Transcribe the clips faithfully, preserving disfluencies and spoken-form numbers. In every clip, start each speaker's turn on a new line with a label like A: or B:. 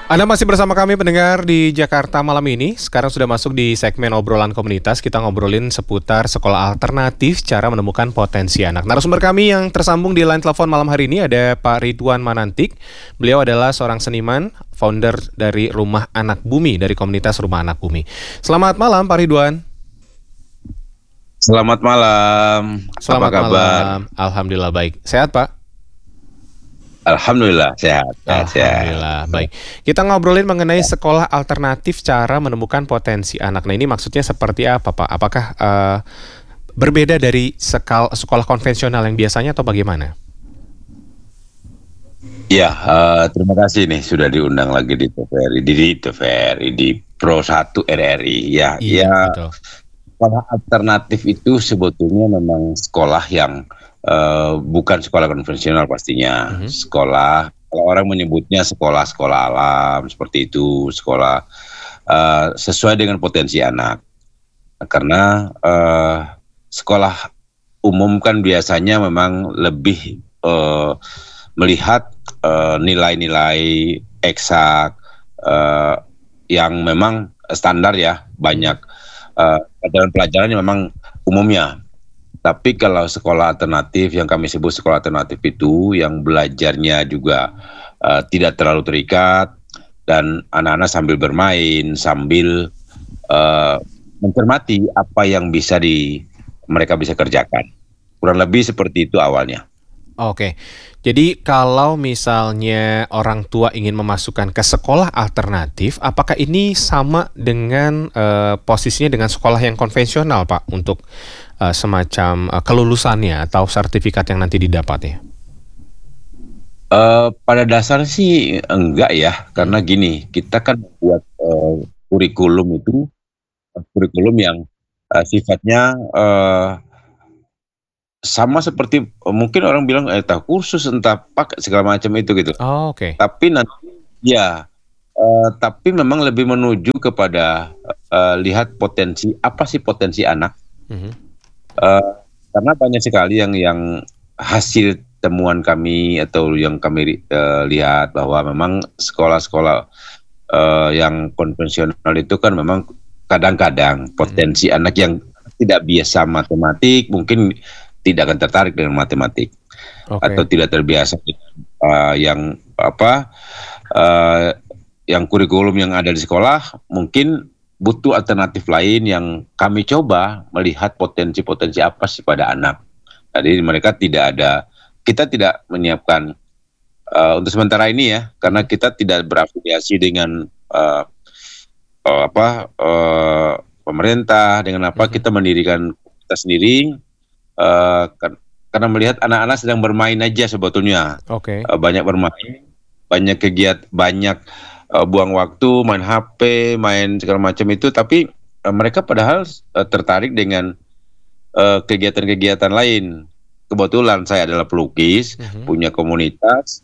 A: Anda masih bersama kami pendengar di Jakarta malam ini. Sekarang sudah masuk di segmen obrolan komunitas. Kita ngobrolin seputar sekolah alternatif, cara menemukan potensi anak. Narasumber kami yang tersambung di line telepon malam hari ini ada Pak Ridwan Manantik. Beliau adalah seorang seniman, founder dari Rumah Anak Bumi, dari komunitas Rumah Anak Bumi. Selamat malam Pak Ridwan.
B: Selamat malam.
A: Selamat
B: Apa kabar?
A: malam. Alhamdulillah baik. Sehat Pak?
B: Alhamdulillah sehat.
A: Alhamdulillah
B: sehat.
A: baik. Kita ngobrolin mengenai sekolah alternatif, cara menemukan potensi anak. Nah ini maksudnya seperti apa Pak? Apakah uh, berbeda dari sekal, sekolah konvensional yang biasanya atau bagaimana?
B: Ya, uh, terima kasih nih sudah diundang lagi di T V R I, di T V R I, di Pro satu R R I. Ya,
A: Iya,
B: ya.
A: betul.
B: Sekolah alternatif itu sebetulnya memang sekolah yang uh, bukan sekolah konvensional pastinya.
A: Mhm.
B: Sekolah, kalau orang menyebutnya sekolah-sekolah alam seperti itu, sekolah uh, sesuai dengan potensi anak. Karena uh, sekolah umum kan biasanya memang lebih uh, melihat uh, nilai-nilai eksak uh, yang memang standar ya, banyak uh, pelajaran-pelajaran yang memang umumnya. Tapi kalau sekolah alternatif yang kami sebut sekolah alternatif itu yang belajarnya juga uh, tidak terlalu terikat dan anak-anak sambil bermain, sambil uh, mencermati apa yang bisa di mereka bisa kerjakan. Kurang lebih seperti itu awalnya.
A: Oke, jadi kalau misalnya orang tua ingin memasukkan ke sekolah alternatif, apakah ini sama dengan uh, posisinya dengan sekolah yang konvensional Pak untuk uh, semacam uh, kelulusannya atau sertifikat yang nanti didapatnya?
B: Uh, pada dasarnya sih enggak ya, karena gini, kita kan buat uh, kurikulum itu kurikulum yang uh, sifatnya uh, sama seperti uh, mungkin orang bilang eh, entah kursus entah pakai segala macam itu gitu.
A: Oh, oke.
B: Tapi nanti ya, uh, tapi memang lebih menuju kepada uh, lihat potensi apa sih potensi anak.
A: Mhm.
B: Uh, karena banyak sekali yang yang hasil temuan kami atau yang kami uh, lihat bahwa memang sekolah-sekolah uh, yang konvensional itu kan memang kadang-kadang potensi hmm. anak yang tidak biasa matematik mungkin tidak akan tertarik dengan matematik. Okay. Atau tidak terbiasa uh, yang apa uh, yang kurikulum yang ada di sekolah, mungkin butuh alternatif lain yang kami coba melihat potensi-potensi apa sih pada anak. Jadi mereka tidak ada, kita tidak menyiapkan uh, untuk sementara ini ya, karena kita tidak berafiliasi dengan uh, uh, apa uh, pemerintah, dengan apa mm-hmm. kita mendirikan kita sendiri. Uh, karena melihat anak-anak sedang bermain aja sebetulnya,
A: okay.
B: uh, banyak bermain, banyak kegiatan, banyak uh, buang waktu, main H P, main segala macam itu, tapi uh, mereka padahal uh, tertarik dengan uh, kegiatan-kegiatan lain. Kebetulan saya adalah pelukis, uh-huh. punya komunitas,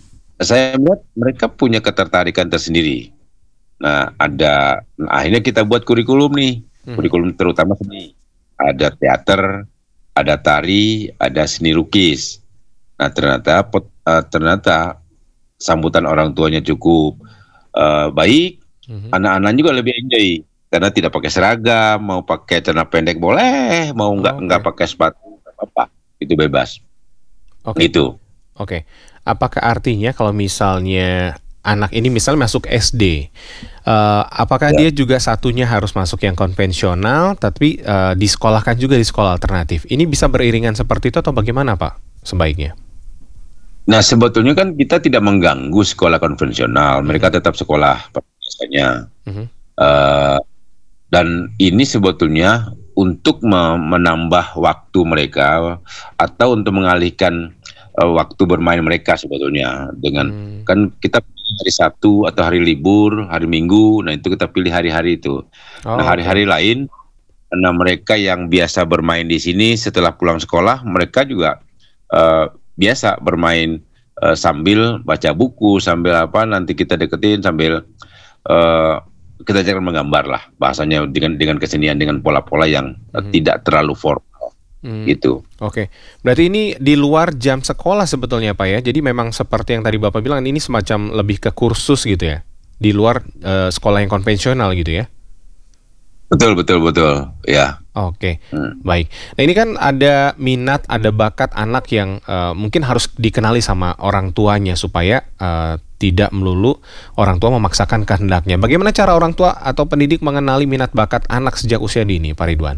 B: saya melihat mereka punya ketertarikan tersendiri. Nah, ada, nah, akhirnya kita buat kurikulum nih, uh-huh. kurikulum terutama seni, ada teater, ada tari, ada seni lukis. Nah ternyata uh, ternyata sambutan orang tuanya cukup uh, baik. Mm-hmm. Anak-anak juga lebih enjoy karena tidak pakai seragam, mau pakai celana pendek boleh, mau nggak oh, okay. nggak pakai sepatu apa, itu bebas.
A: Okay.
B: Gitu.
A: Oke. Okay. Apakah artinya kalau misalnya anak ini misalnya masuk S D, uh, apakah ya. dia juga satunya harus masuk yang konvensional, tapi uh, disekolahkan juga di sekolah alternatif? Ini bisa beriringan seperti itu atau bagaimana Pak sebaiknya?
B: Nah sebetulnya kan kita tidak mengganggu sekolah konvensional, hmm. mereka tetap sekolah biasanya. Hmm. Uh, dan ini sebetulnya untuk menambah waktu mereka atau untuk mengalihkan uh, waktu bermain mereka sebetulnya dengan hmm. kan kita hari Sabtu atau hari libur, hari Minggu, nah itu kita pilih hari-hari itu. Oh, nah hari-hari okay. lain, nah mereka yang biasa bermain di sini setelah pulang sekolah, mereka juga uh, biasa bermain uh, sambil baca buku, sambil apa nanti kita deketin, sambil uh, kita jangan menggambar lah bahasanya dengan dengan kesenian, dengan pola-pola yang uh, hmm. tidak terlalu formal. Hmm. Gitu.
A: Oke, berarti ini di luar jam sekolah sebetulnya Pak ya. Jadi memang seperti yang tadi Bapak bilang ini semacam lebih ke kursus gitu ya di luar uh, sekolah yang konvensional gitu ya?
B: Betul, betul, betul, ya.
A: Oke, hmm. baik. Nah ini kan ada minat, ada bakat anak yang uh, mungkin harus dikenali sama orang tuanya supaya uh, tidak melulu orang tua memaksakan kehendaknya. Bagaimana cara orang tua atau pendidik mengenali minat bakat anak sejak usia dini, Pak Ridwan?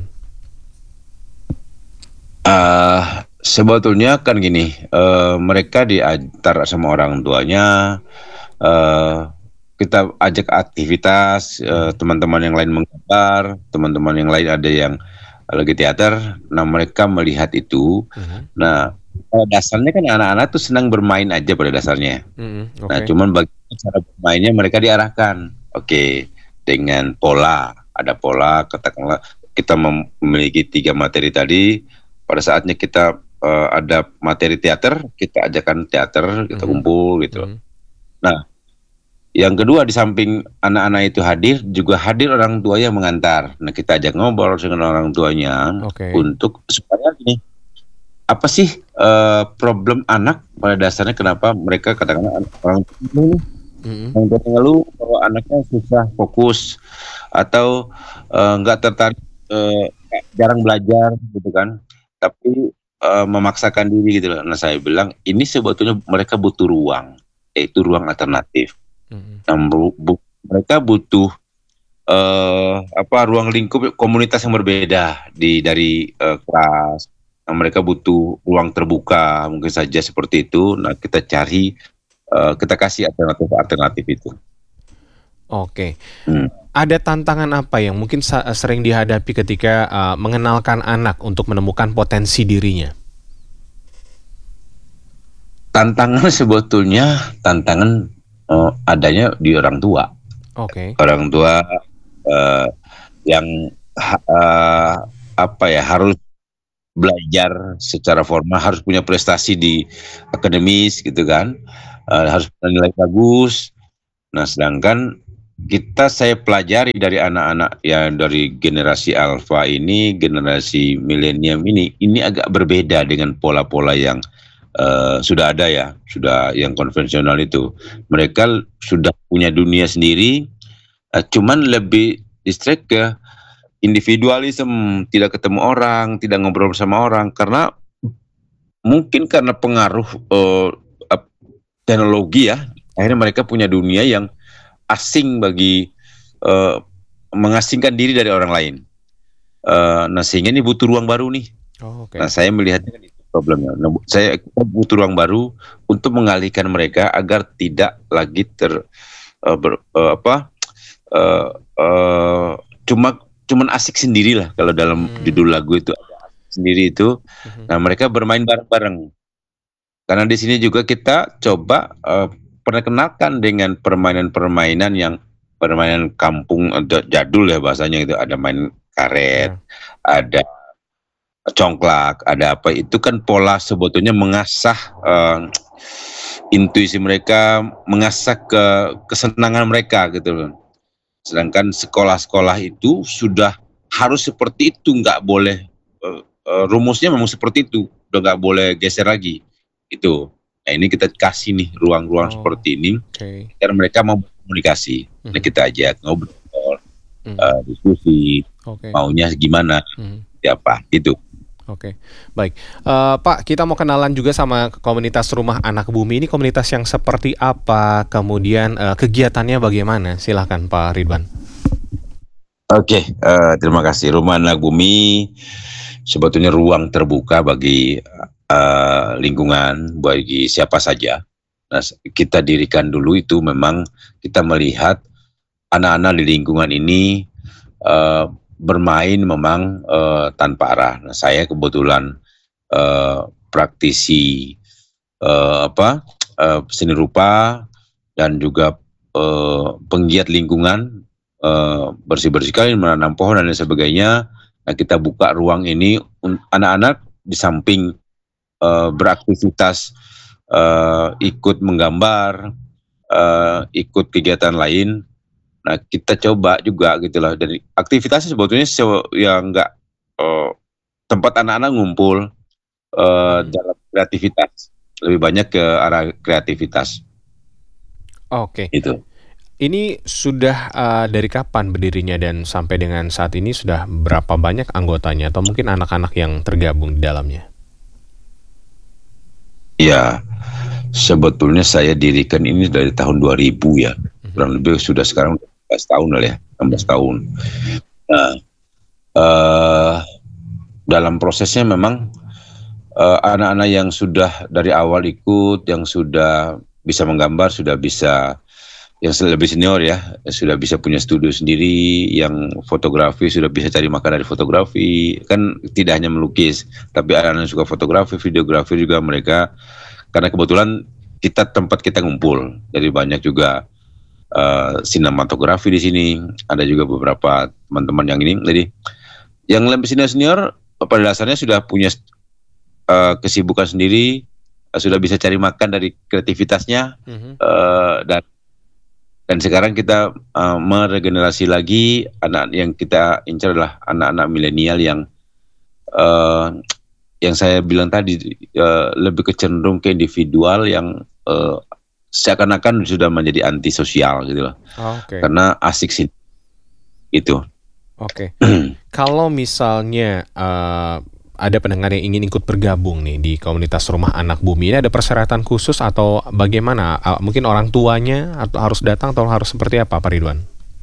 B: Uh, sebetulnya kan gini, uh, mereka diantar sama orang tuanya. Uh, kita ajak aktivitas, uh, teman-teman yang lain menggambar, teman-teman yang lain ada yang lagi teater, nah mereka melihat itu. Uh-huh. Nah, dasarnya kan anak-anak tuh senang bermain aja pada dasarnya. Uh-huh. Okay. Nah, cuman bagaimana cara bermainnya mereka diarahkan. Oke, okay. Dengan pola, ada pola, katakanlah kita memiliki tiga materi tadi, pada saatnya kita uh, ada materi teater, kita ajakan teater, kita uh-huh. kumpul gitu. Uh-huh. Nah, yang kedua, di samping anak-anak itu hadir, juga hadir orang tua yang mengantar. Nah, kita ajak ngobrol dengan orang tuanya okay. untuk supaya ini apa sih uh, problem anak pada dasarnya, kenapa mereka katakan orang tua mm-hmm. yang ngeluh bahwa anaknya susah fokus atau nggak uh, tertarik, uh, jarang belajar gitu kan, tapi uh, memaksakan diri gitu loh. Nah, saya bilang ini sebetulnya mereka butuh ruang, yaitu ruang alternatif. Mm-hmm. Nah, bu, bu, mereka butuh uh, apa ruang lingkup komunitas yang berbeda di dari uh, kelas. Nah, mereka butuh ruang terbuka, mungkin saja seperti itu. Nah, kita cari, uh, kita kasih alternatif-alternatif itu.
A: Oke. Hmm. Ada tantangan apa yang mungkin sa- sering dihadapi ketika uh, mengenalkan anak untuk menemukan potensi dirinya?
B: Tantangan sebetulnya tantangan Uh, adanya di orang tua.
A: Oke. Okay.
B: Orang tua uh, yang uh, apa ya harus belajar secara formal, harus punya prestasi di akademis gitu kan, uh, harus punya nilai bagus. Nah, sedangkan kita saya pelajari dari anak-anak yang dari generasi alfa ini, generasi milenium ini, ini agak berbeda dengan pola-pola yang Uh, sudah ada ya, sudah yang konvensional itu. Mereka sudah punya dunia sendiri, uh, cuman lebih distract ke individualisme, tidak ketemu orang, tidak ngobrol sama orang, karena mungkin karena pengaruh uh, uh, teknologi ya, akhirnya mereka punya dunia yang asing bagi uh, mengasingkan diri dari orang lain. Uh, nah sehingga ini butuh ruang baru nih. Oh, okay. Nah saya melihatnya kan problemnya. Nah, saya butuh ruang baru untuk mengalihkan mereka agar tidak lagi ter uh, ber, uh, apa uh, uh, cuma cuman asik sendirilah kalau dalam hmm. judul lagu itu ada asik sendiri itu. Hmm. Nah mereka bermain bareng-bareng. Karena di sini juga kita coba uh, perkenalkan dengan permainan-permainan yang permainan kampung jadul ya bahasanya itu, ada main karet, hmm. ada congklak, ada apa, itu kan pola sebetulnya mengasah uh, intuisi mereka, mengasah ke kesenangan mereka gitu loh. Sedangkan sekolah-sekolah itu sudah harus seperti itu, nggak boleh uh, uh, rumusnya memang seperti itu, udah nggak boleh geser lagi itu. Nah ini kita kasih nih ruang-ruang oh, seperti ini, okay. Karena mereka mau berkomunikasi, mm-hmm. Nah kita ajak ngobrol, mm-hmm. uh, diskusi, okay. Maunya gimana, mm-hmm. Siapa gitu.
A: Oke, baik. Uh, Pak, kita mau kenalan juga sama komunitas Rumah Anak Bumi. Ini komunitas yang seperti apa? Kemudian uh, kegiatannya bagaimana? Silahkan Pak Ridwan.
B: Oke, uh, terima kasih. Rumah Anak Bumi sebetulnya ruang terbuka bagi uh, lingkungan, bagi siapa saja. Nah, kita dirikan dulu itu memang kita melihat anak-anak di lingkungan ini uh, bermain memang uh, tanpa arah. Nah, saya kebetulan uh, praktisi uh, apa uh, seni rupa dan juga uh, penggiat lingkungan, uh, bersih-bersih kali, menanam pohon dan lain sebagainya. Nah, kita buka ruang ini anak-anak di samping uh, beraktivitas, uh, ikut menggambar, uh, ikut kegiatan lain. Nah kita coba juga gitu lah, dari aktivitasnya sebetulnya yang enggak uh, tempat anak-anak ngumpul uh, hmm. dalam kreativitas, lebih banyak ke arah kreativitas.
A: Oke.
B: Itu.
A: Ini sudah uh, dari kapan berdirinya dan sampai dengan saat ini sudah berapa banyak anggotanya atau mungkin anak-anak yang tergabung di dalamnya?
B: Ya, sebetulnya saya dirikan ini dari tahun dua ribu ya. Kurang lebih sudah sekarang enam belas tahun lah ya, enam belas tahun. Nah, uh, dalam prosesnya memang uh, anak-anak yang sudah dari awal ikut, yang sudah bisa menggambar, sudah bisa, yang lebih senior ya, sudah bisa punya studio sendiri, yang fotografi sudah bisa cari makan dari fotografi, kan tidak hanya melukis, tapi anak-anak yang suka fotografi, videografi juga mereka, karena kebetulan kita tempat kita ngumpul, jadi banyak juga uh, sinematografi di sini, ada juga beberapa teman-teman yang ini, jadi yang lebih senior-senior pada dasarnya sudah punya uh, kesibukan sendiri, uh, sudah bisa cari makan dari kreativitasnya, mm-hmm. uh, dan Dan sekarang kita uh, meregenerasi lagi, anak yang kita incar adalah anak-anak milenial yang uh, yang saya bilang tadi uh, lebih kecenderung ke individual yang uh, seakan-akan sudah menjadi antisosial gitu loh. Oh, okay. Karena asik sih itu.
A: Oke. Okay. Kalau misalnya uh, ada pendengar yang ingin ikut bergabung nih di komunitas Rumah Anak Bumi, ini ada persyaratan khusus atau bagaimana? Mungkin orang tuanya atau harus datang atau harus seperti apa, Pak Ridwan?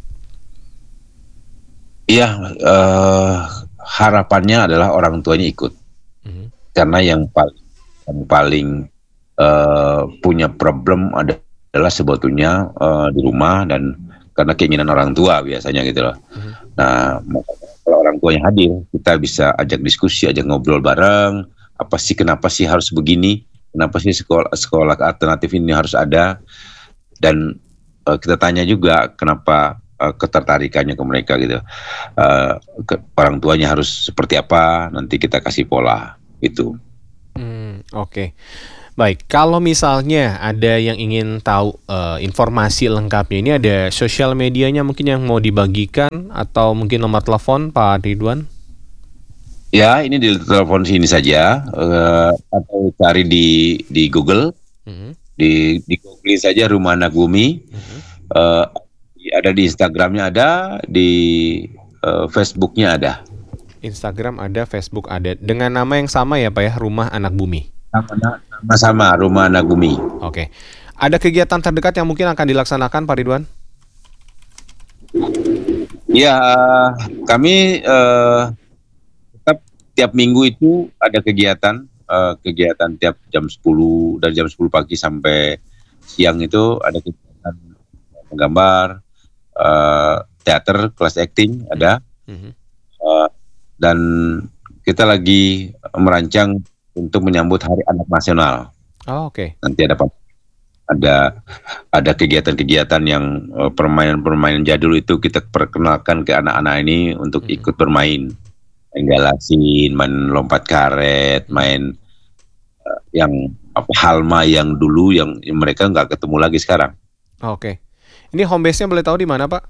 B: Iya, uh, harapannya adalah orang tuanya ikut, mm-hmm. karena yang paling yang paling uh, punya problem adalah sebetulnya uh, di rumah dan karena keinginan orang tua biasanya gitu loh. Mm-hmm. Nah, kalau orang tua yang hadir, kita bisa ajak diskusi, ajak ngobrol bareng. Apa sih, kenapa sih harus begini? Kenapa sih sekolah sekolah alternatif ini harus ada? Dan uh, kita tanya juga kenapa uh, ketertarikannya ke mereka gitu. Uh, ke, orang tuanya harus seperti apa? Nanti kita kasih pola itu.
A: Hmm, Oke. Okay. Baik, kalau misalnya ada yang ingin tahu uh, informasi lengkapnya, ini ada sosial medianya mungkin yang mau dibagikan atau mungkin nomor telepon Pak Ridwan?
B: Ya, ini di telepon sini saja uh, atau cari di di Google, mm-hmm. di di Google saja Rumah Anak Bumi, mm-hmm. uh, ada di Instagramnya ada, di uh, Facebooknya ada.
A: Instagram ada, Facebook ada, dengan nama yang sama ya Pak ya, Rumah Anak Bumi.
B: Sama-sama Rumah Anak Bumi.
A: Oke. Ada kegiatan terdekat yang mungkin akan dilaksanakan Pak Ridwan?
B: Ya, kami uh, tetap tiap minggu itu ada kegiatan, uh, kegiatan tiap jam sepuluh, dari jam sepuluh pagi sampai siang itu ada kegiatan menggambar, uh, teater, kelas acting ada, mm-hmm. uh, dan kita lagi merancang untuk menyambut Hari Anak Nasional.
A: Oh, oke. Okay.
B: Nanti ada ada ada kegiatan-kegiatan yang uh, permainan-permainan jadul itu kita perkenalkan ke anak-anak ini untuk hmm. ikut bermain, main galasin, main lompat karet, main uh, yang apa halma yang dulu yang, yang mereka nggak ketemu lagi sekarang.
A: Oh, oke. Okay. Ini home base-nya boleh tahu di mana, Pak?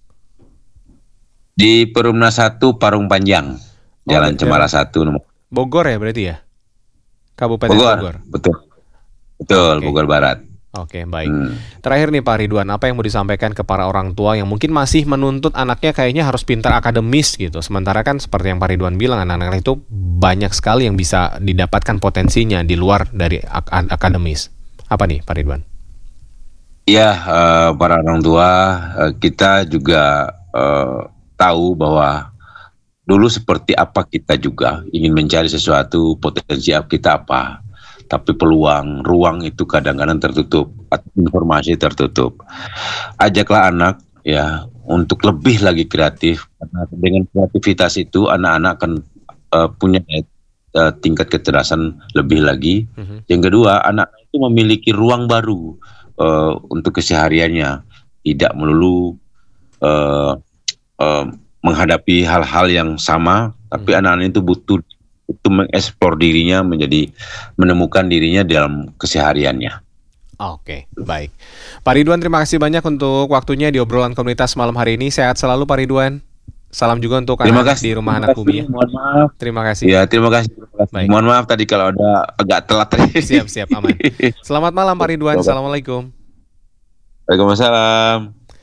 B: Di Perumna satu Parung Panjang, oh, Jalan Cemara satu nomor.
A: Bogor ya berarti ya? Kabupaten
B: Bogor,
A: Bogor.
B: Betul. Betul, okay. Bogor Barat.
A: Oke, okay, baik. Hmm. Terakhir nih Pak Ridwan, apa yang mau disampaikan ke para orang tua yang mungkin masih menuntut anaknya kayaknya harus pintar akademis gitu. Sementara kan seperti yang Pak Ridwan bilang, anak-anak itu banyak sekali yang bisa didapatkan potensinya di luar dari ak- akademis. Apa nih Pak Ridwan?
B: Ya, uh, para orang tua, uh, kita juga uh, tahu bahwa dulu seperti apa kita juga ingin mencari sesuatu, potensi kita apa, tapi peluang, ruang itu kadang-kadang tertutup, informasi tertutup. Ajaklah anak ya untuk lebih lagi kreatif, karena dengan kreativitas itu anak-anak akan uh, punya uh, tingkat kecerdasan lebih lagi. Mm-hmm. Yang kedua, anak itu memiliki ruang baru uh, untuk kesehariannya, tidak melulu uh, uh, menghadapi hal-hal yang sama, tapi hmm. anak-anak itu butuh itu mengeksplor dirinya, menjadi menemukan dirinya dalam kesehariannya.
A: Oke, baik. Pak Ridwan, terima kasih banyak untuk waktunya di obrolan komunitas malam hari ini. Sehat selalu Pak Ridwan. Salam juga untuk
B: terima
A: anak
B: kasih.
A: di Rumah Anak Bumi.
B: Mohon maaf.
A: Terima kasih.
B: Ya, terima kasih. Baik. Mohon maaf tadi kalau ada agak telat.
A: Siap, siap, aman. Selamat malam Pak Ridwan. Assalamualaikum.
B: Waalaikumsalam.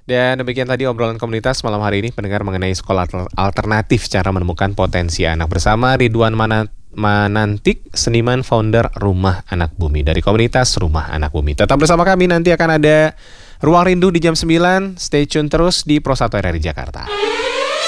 A: Dan demikian tadi obrolan komunitas malam hari ini pendengar mengenai sekolah alternatif cara menemukan potensi anak bersama Ridwan Mana- Manantik, seniman founder Rumah Anak Bumi dari komunitas Rumah Anak Bumi. Tetap bersama kami, nanti akan ada Ruang Rindu di jam sembilan. Stay tune terus di Pro satu R R I Jakarta.